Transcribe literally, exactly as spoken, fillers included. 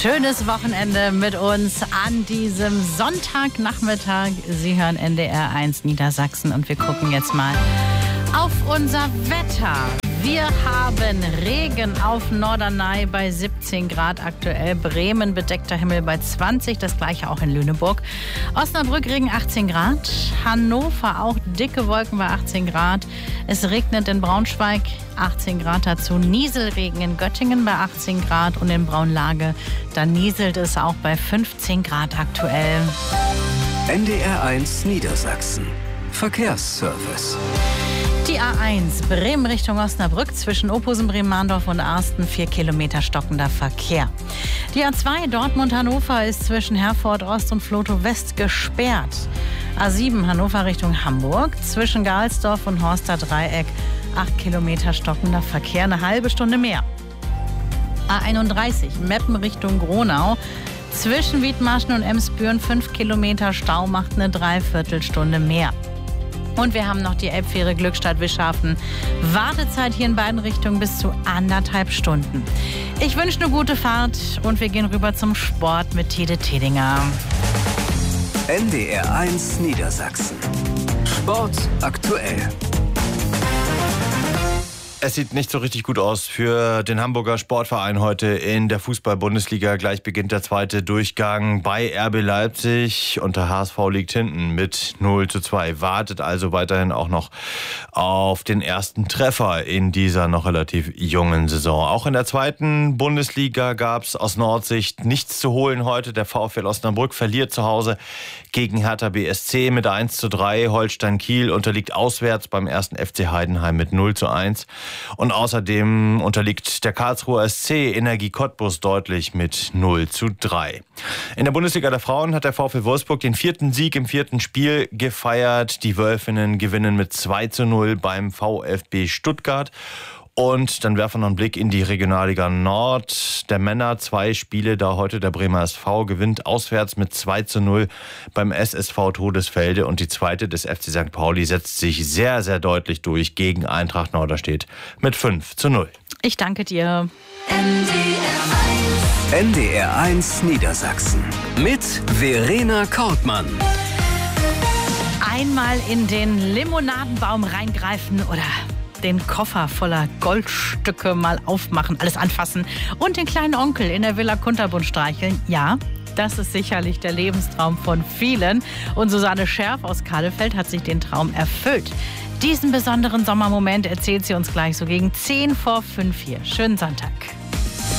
Schönes Wochenende mit uns an diesem Sonntagnachmittag. Sie hören N D R eins Niedersachsen und wir gucken jetzt mal auf unser Wetter. Wir haben Regen auf Norderney bei siebzehn Grad aktuell, Bremen bedeckter Himmel bei zwanzig, das gleiche auch in Lüneburg. Osnabrück Regen achtzehn Grad, Hannover auch dicke Wolken bei achtzehn Grad. Es regnet in Braunschweig achtzehn Grad dazu, Nieselregen in Göttingen bei achtzehn Grad und in Braunlage, da nieselt es auch bei fünfzehn Grad aktuell. N D R eins Niedersachsen. Verkehrsservice. Die A eins Bremen Richtung Osnabrück zwischen Ophusen, Bremen-Mahndorf und Arsten vier Kilometer stockender Verkehr. Die A zwei Dortmund-Hannover ist zwischen Herford Ost und Vlotho West gesperrt. A sieben Hannover Richtung Hamburg zwischen Gahlsdorf und Horster Dreieck acht Kilometer stockender Verkehr, eine halbe Stunde mehr. A einunddreißig Meppen Richtung Gronau zwischen Wiedmarschen und Emsbüren fünf Kilometer Stau macht eine Dreiviertelstunde mehr. Und wir haben noch die Elbfähre Glückstadt-Wischhafen. Wartezeit hier in beiden Richtungen bis zu anderthalb Stunden. Ich wünsche eine gute Fahrt und wir gehen rüber zum Sport mit Tede Tedinger. N D R eins Niedersachsen. Sport aktuell. Es sieht nicht so richtig gut aus für den Hamburger Sportverein heute in der Fußball-Bundesliga. Gleich beginnt der zweite Durchgang bei R B Leipzig und der H S V liegt hinten mit null zu zwei. Wartet also weiterhin auch noch auf den ersten Treffer in dieser noch relativ jungen Saison. Auch in der zweiten Bundesliga gab es aus Nordsicht nichts zu holen heute. Der VfL Osnabrück verliert zu Hause gegen Hertha B S C mit eins zu drei. Holstein Kiel unterliegt auswärts beim ersten F C Heidenheim mit null zu eins. Und außerdem unterliegt der Karlsruher S C Energie Cottbus deutlich mit null zu drei. In der Bundesliga der Frauen hat der VfL Wolfsburg den vierten Sieg im vierten Spiel gefeiert. Die Wölfinnen gewinnen mit zwei zu null beim VfB Stuttgart. Und dann werfen wir noch einen Blick in die Regionalliga Nord der Männer. Zwei Spiele da heute. Der Bremer S V gewinnt auswärts mit zwei zu null beim S S V Todesfelde. Und die zweite des F C Sankt Pauli setzt sich sehr, sehr deutlich durch gegen Eintracht Norderstedt mit fünf zu null. Ich danke dir. N D R eins. N D R eins Niedersachsen mit Verena Kortmann. Einmal in den Limonadenbaum reingreifen oder den Koffer voller Goldstücke mal aufmachen, alles anfassen und den kleinen Onkel in der Villa Kunterbund streicheln. Ja, das ist sicherlich der Lebenstraum von vielen. Und Susanne Scherf aus Kahlefeld hat sich den Traum erfüllt. Diesen besonderen Sommermoment erzählt sie uns gleich so gegen zehn vor fünf hier. Schönen Sonntag.